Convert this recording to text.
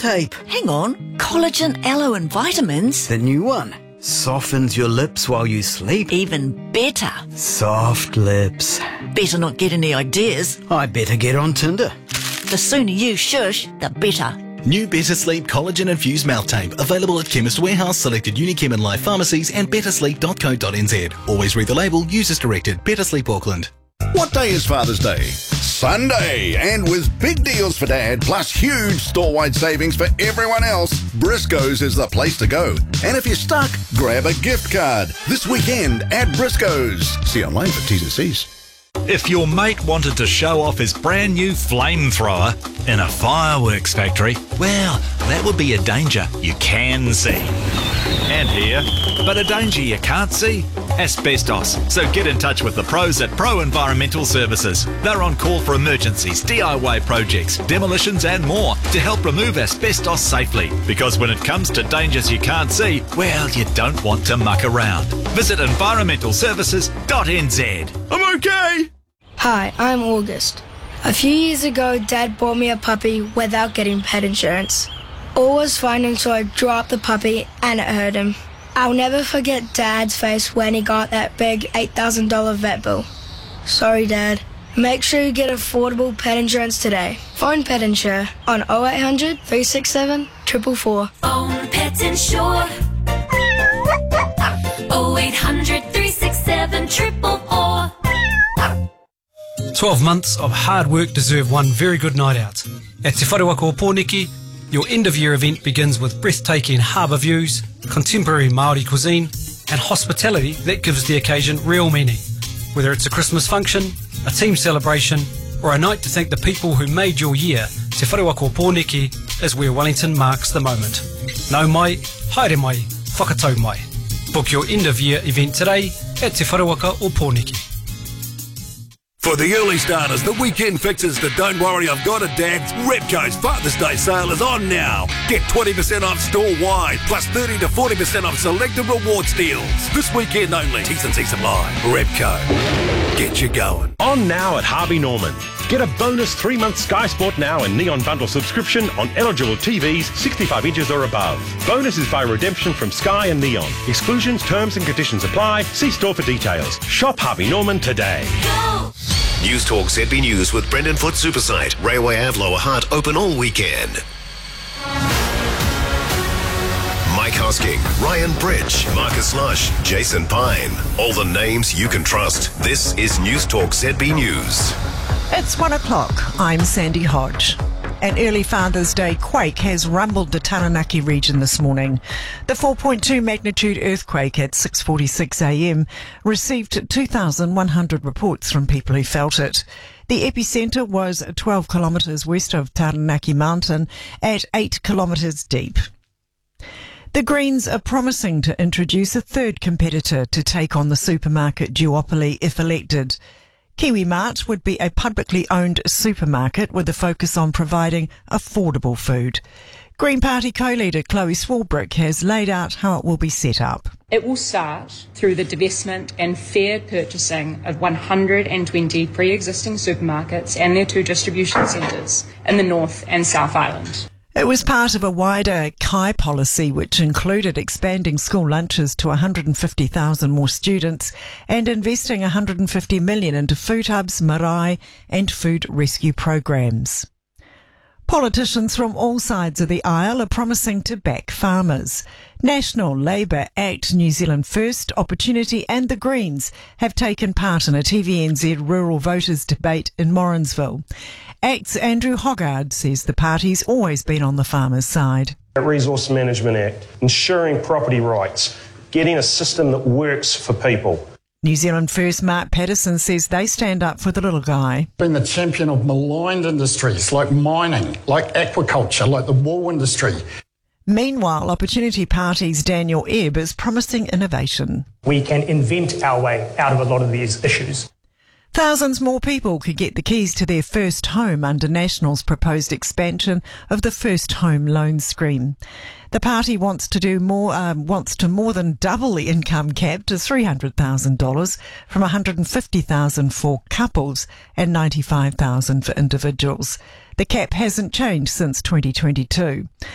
tape. Hang on, collagen, aloe and vitamins? The new one. Softens your lips while you sleep. Even better. Soft lips. Better not get any ideas. I better get on Tinder. The sooner you shush, the better. New Better Sleep Collagen Infused Mouth Tape. Available at Chemist Warehouse, selected Unichem and Life pharmacies and bettersleep.co.nz. Always read the label. Use as directed. Better Sleep Auckland. What day is Father's Day? Sunday. And with big deals for Dad, plus huge store-wide savings for everyone else, Briscoe's is the place to go. And if you're stuck, grab a gift card this weekend at Briscoe's. See online for T's and C's. If your mate wanted to show off his brand new flamethrower in a fireworks factory, well, that would be a danger you can see. And hear, but a danger you can't see? Asbestos. So get in touch with the pros at Pro Environmental Services. They're on call for emergencies, DIY projects, demolitions and more to help remove asbestos safely. Because when it comes to dangers you can't see, well, you don't want to muck around. Visit environmentalservices.nz. I'm okay! Hi, I'm August. A few years ago, Dad bought me a puppy without getting pet insurance. All was fine until I dropped the puppy and it hurt him. I'll never forget Dad's face when he got that big $8,000 vet bill. Sorry, Dad. Make sure you get affordable pet insurance today. Phone Pet Insure on 0800 367 444. Phone Pet Insure 0800 367 444. 12 months of hard work deserve one very good night out. At Te Wharewaka o Pōneke, your end-of-year event begins with breathtaking harbour views, contemporary Māori cuisine, and hospitality that gives the occasion real meaning. Whether it's a Christmas function, a team celebration, or a night to thank the people who made your year, Te Wharewaka o Pōneke is where Wellington marks the moment. Nau mai, haere mai, whakatau mai. Book your end-of-year event today at Te Wharewaka o Pōneke. For the early starters, the weekend fixes the Don't Worry I've Got It Dad's Repco's Father's Day sale is on now. Get 20% off store-wide, plus 30 to 40% off selected rewards deals. This weekend only. T&C Supply. Repco. Get you going. On now at Harvey Norman. Get a bonus 3-month Sky Sport Now and Neon Bundle subscription on eligible TVs 65 inches or above. Bonus is by redemption from Sky and Neon. Exclusions, terms and conditions apply. See store for details. Shop Harvey Norman today. Go! News Talk ZB News with Brendan Foot Supersite. Railway Ave Lower Hutt open all weekend. Mike Hosking, Ryan Bridge, Marcus Lush, Jason Pine. All the names you can trust. This is News Talk ZB News. It's 1 o'clock. I'm Sandy Hodge. An early Father's Day quake has rumbled the Taranaki region this morning. The 4.2 magnitude earthquake at 6:46 a.m. received 2,100 reports from people who felt it. The epicentre was 12 kilometres west of Taranaki Mountain at 8 kilometres deep. The Greens are promising to introduce a third competitor to take on the supermarket duopoly if elected. KiwiMart would be a publicly owned supermarket with a focus on providing affordable food. Green Party co-leader Chloe Swarbrick has laid out how it will be set up. It will start through the divestment and fair purchasing of 120 pre-existing supermarkets and their 2 distribution centres in the North and South Island. It was part of a wider Kai policy which included expanding school lunches to 150,000 more students and investing $150 million into food hubs, marae and food rescue programs. Politicians from all sides of the aisle are promising to back farmers. National, Labour, ACT, New Zealand First, Opportunity and the Greens have taken part in a TVNZ rural voters debate in Morrinsville. ACT's Andrew Hoggard says the party's always been on the farmers' side. Resource Management Act, ensuring property rights, getting a system that works for people. New Zealand First Mark Patterson says they stand up for the little guy. Been the champion of maligned industries like mining, like aquaculture, like the wool industry. Meanwhile, Opportunity Party's Daniel Ebb is promising innovation. We can invent our way out of a lot of these issues. Thousands more people could get the keys to their first home under National's proposed expansion of the First Home Loan Scheme. The party wants to more than double the income cap to $300,000 from $150,000 for couples and $95,000 for individuals. The cap hasn't changed since 2022.